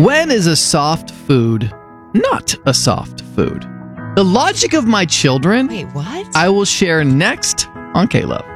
When is a soft food not a soft food? The logic of my children, Wait, what? I will share next on K-Love.